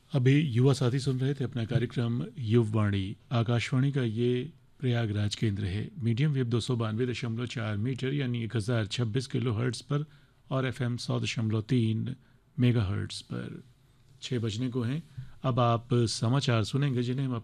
अभी युवा साथी सुन रहे थे अपना कार्यक्रम युववाणी। आकाशवाणी का ये प्रयागराज केंद्र है। मीडियम वेव 292.4 मीटर यानी 1026 किलो हर्ट्स पर और एफएम 100.3 मेगा हर्ट्स पर। 6 बजने को हैं। अब आप समाचार सुनेंगे जिन्हें हम